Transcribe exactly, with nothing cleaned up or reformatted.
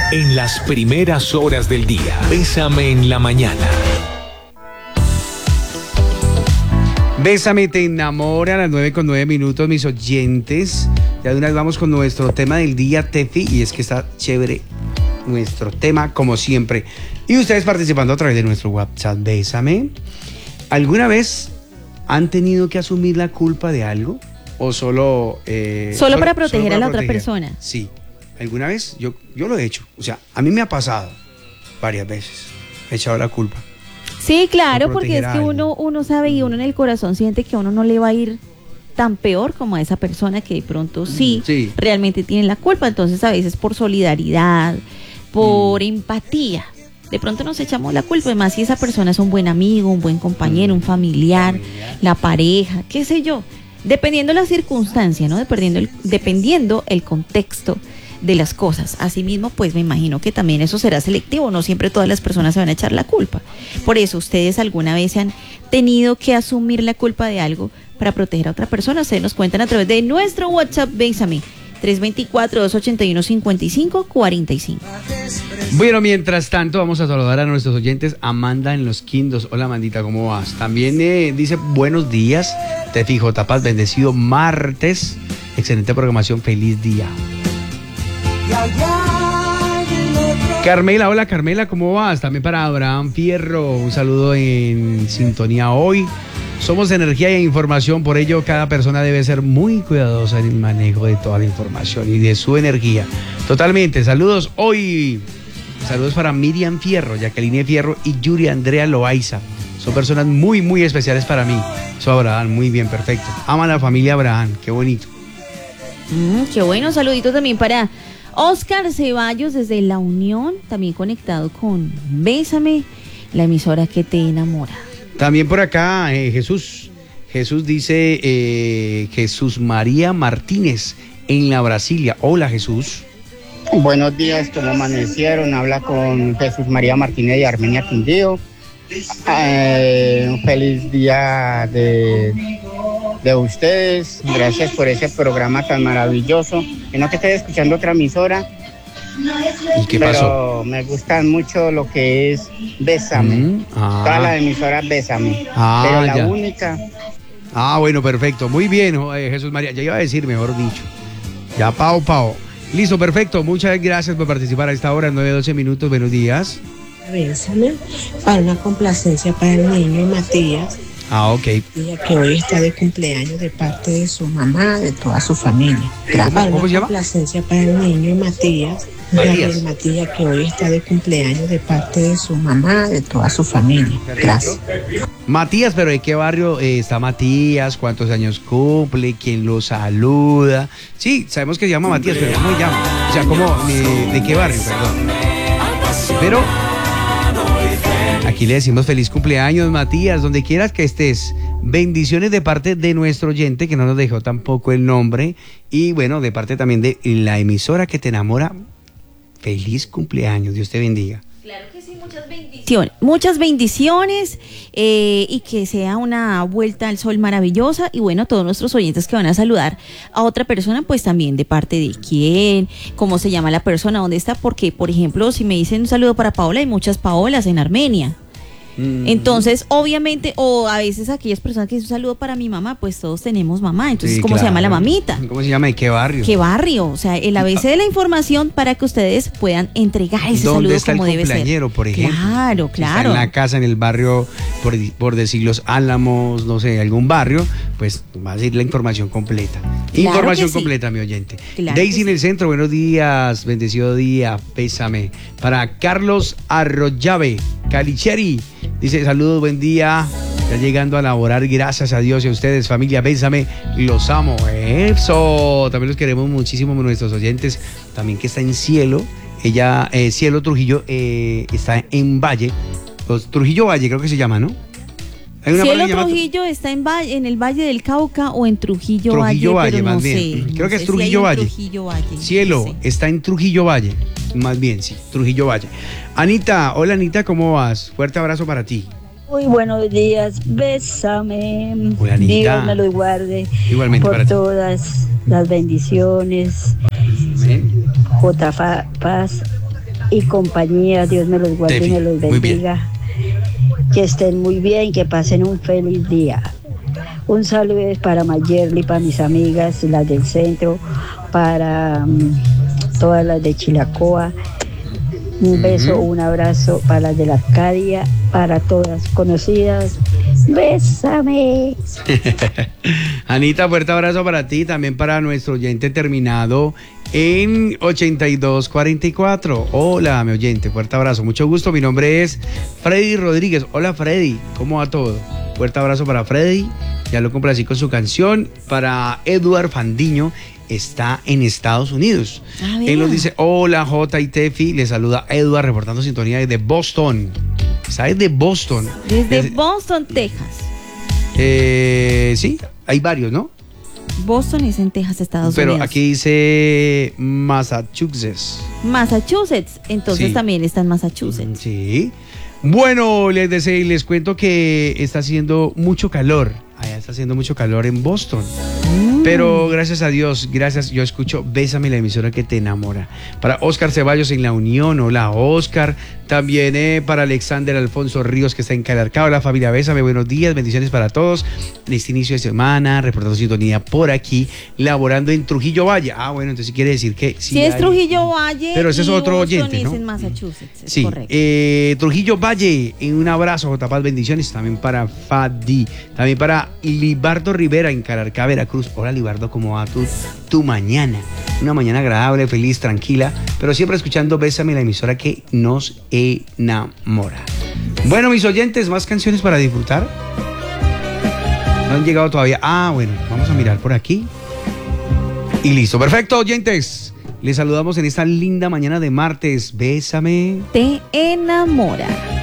En las primeras horas del día, Bésame en la mañana. Bésame, te enamora a las nueve con nueve minutos, mis oyentes. Ya de una vez vamos con nuestro tema del día, Tefi, y es que está chévere nuestro tema, como siempre. Y ustedes participando a través de nuestro WhatsApp, Bésame. ¿Alguna vez han tenido que asumir la culpa de algo? ¿O solo... Eh, solo, solo para proteger solo para a la proteger? otra persona. Sí. ¿Alguna vez? Yo, yo lo he hecho. O sea, a mí me ha pasado varias veces. He echado la culpa. Sí, claro, porque es que uno, uno sabe y uno en el corazón siente que a uno no le va a ir tan peor como a esa persona que de pronto sí, sí. realmente tiene la culpa. Entonces a veces por solidaridad, por mm. empatía, de pronto nos echamos la culpa. Además, si esa persona es un buen amigo, un buen compañero, mm. un familiar, familiar, la pareja, qué sé yo. Dependiendo la circunstancia, ¿no? Dependiendo el, dependiendo el contexto de las cosas. Asimismo, pues me imagino que también eso será selectivo, no siempre todas las personas se van a echar la culpa. Por eso, ¿ustedes alguna vez se han tenido que asumir la culpa de algo para proteger a otra persona? Ustedes nos cuentan a través de nuestro WhatsApp, Bésame, tres dos cuatro, dos ocho uno, cinco cinco cuatro cinco. Bueno, mientras tanto vamos a saludar a nuestros oyentes. Amanda en Los Quindos. Hola, Amandita, ¿cómo vas? También eh, dice buenos días, Tefi J. Paz, bendecido martes, excelente programación, feliz día. Carmela, hola Carmela, ¿cómo vas? También para Abraham Fierro, un saludo en sintonía hoy. Somos energía e información, por ello cada persona debe ser muy cuidadosa en el manejo de toda la información y de su energía. Totalmente, saludos hoy. Saludos para Miriam Fierro, Jacqueline Fierro y Yuri Andrea Loaiza. Son personas muy, muy especiales para mí. Soy Abraham, muy bien, perfecto. Ama a la familia Abraham, qué bonito. Mm, qué bueno, saludito también para Oscar Ceballos desde La Unión, también conectado con Bésame, la emisora que te enamora. También por acá, eh, Jesús. Jesús dice eh, Jesús María Martínez en la Brasilia. Hola, Jesús. Buenos días, ¿cómo amanecieron? Habla con Jesús María Martínez de Armenia, Quindío. Eh, un feliz día de, de ustedes. Gracias por ese programa tan maravilloso. Que no te estoy escuchando otra emisora. ¿Y qué pero pasó? Me gustan mucho lo que es Bésame. Mm, ah. Todas las emisoras Bésame. Ah, pero la ya. única. Ah, bueno, perfecto. Muy bien, eh, Jesús María. Ya iba a decir, mejor dicho. Ya, pao, pao. Listo, perfecto. Muchas gracias por participar a esta hora, nueve doce minutos. Buenos días. Bésame, para una complacencia para el niño Matías. Ah, ok. Día que hoy está de cumpleaños de parte de su mamá, de toda su familia. ¿Cómo, para ¿cómo una se llama? Complacencia para el niño Matías. Matías. Matías, que hoy está de cumpleaños de parte de su mamá, de toda su familia. Gracias. Matías, pero ¿de qué barrio eh, está Matías? ¿Cuántos años cumple? ¿Quién lo saluda? Sí, sabemos que se llama Matías, pero ¿cómo se llama? O sea, ¿cómo? ¿De, de qué barrio? Perdón. Pero aquí le decimos feliz cumpleaños, Matías, donde quieras que estés. Bendiciones de parte de nuestro oyente, que no nos dejó tampoco el nombre. Y bueno, de parte también de la emisora que te enamora. Feliz cumpleaños, Dios te bendiga. Claro que sí, muchas bendiciones. Muchas bendiciones eh, y que sea una vuelta al sol maravillosa. Y bueno, todos nuestros oyentes que van a saludar a otra persona, pues también de parte de quién, cómo se llama la persona, dónde está. Porque, por ejemplo, si me dicen un saludo para Paola, hay muchas Paolas en Armenia. Entonces, obviamente, o a veces aquellas personas que dicen un saludo para mi mamá, pues todos tenemos mamá. Entonces, sí, ¿cómo claro. se llama la mamita? ¿Cómo se llama? ¿De qué barrio? ¿Qué barrio? O sea, el A B C de la información para que ustedes puedan entregar ese saludo como debe ser. ¿Dónde está el cumpleañero, por ejemplo? Claro, claro. Si está en la casa, en el barrio, por, por decir Los Álamos, no sé, algún barrio, pues va a decir la información completa. Claro, información sí. completa, mi oyente. Claro, Daisy en el centro, buenos días, bendecido día, Bésame. Para Carlos Arroyave, Calicheri, dice saludos, buen día, ya llegando a laborar, gracias a Dios y a ustedes, familia, Bésame, los amo, eso, también los queremos muchísimo, nuestros oyentes, también que está en Cielo, ella, eh, Cielo Trujillo, eh, está en Valle, los, Trujillo Valle creo que se llama, ¿no? Hay una Cielo Trujillo tru... está en, Valle, en el Valle del Cauca o en Trujillo, Trujillo Valle, Valle, pero más no bien. sé. Creo no que sé es Trujillo, si Valle. Trujillo Valle. Cielo no sé. está en Trujillo Valle, más bien, sí, Trujillo Valle. Anita, hola Anita, ¿cómo vas? Fuerte abrazo para ti. Muy buenos días, Bésame. Hola, Anita. Dios me lo guarde. Igualmente por para ti. todas las bendiciones. Amén. J. Paz. y compañía. Dios me los guarde y me los bendiga. Que estén muy bien, que pasen un feliz día. Un saludo para Mayerly, para mis amigas, las del centro, para um, todas las de Chilacoa. Un beso, uh-huh. un abrazo para las de la Arcadia, para todas conocidas. Bésame. Anita, fuerte abrazo para ti, también para nuestro oyente terminado en ochenta y dos cuarenta y cuatro. Hola, mi oyente, fuerte abrazo, mucho gusto. Mi nombre es Freddy Rodríguez. Hola, Freddy, ¿cómo va todo? Fuerte abrazo para Freddy, ya lo complací con su canción. Para Eduard Fandiño, está en Estados Unidos. Ah, él nos dice, hola J y Tefi, le saluda Eduard reportando sintonía desde Boston. ¿Sabes? De Boston. Desde es, Boston, Texas. Eh, sí, hay varios, ¿no? Boston es en Texas, Estados Pero Unidos. Pero aquí dice Massachusetts. Massachusetts, entonces sí. También está en Massachusetts. Sí. Bueno, les deseo y les cuento que está haciendo mucho calor. Allá está haciendo mucho calor en Boston. Mm. Pero gracias a Dios, gracias, yo escucho Bésame, la emisora que te enamora. Para Oscar Ceballos en La Unión, hola Oscar. También eh, para Alexander Alfonso Ríos, que está en Calarcao, la familia Bésame, buenos días, bendiciones para todos. En este inicio de semana, reportando sintonía por aquí, laborando en Trujillo Valle. Ah, bueno, entonces quiere decir que sí. Sí, es hay, Trujillo Valle. Pero ese es otro Boston oyente, ¿no? Es en Massachusetts, es sí, correcto. Eh, Trujillo Valle, un abrazo, J Paz, bendiciones. También para Fadi, también para Libardo Rivera en Calarcá, Veracruz. Hola Libardo, ¿cómo va tu, tu mañana? Una mañana agradable, feliz, tranquila, pero siempre escuchando Bésame, la emisora que nos enamora. Bueno, mis oyentes, ¿más canciones para disfrutar? No han llegado todavía. Ah, bueno, vamos a mirar por aquí. Y listo, perfecto, oyentes. Les saludamos en esta linda mañana de martes. Bésame. Te enamora.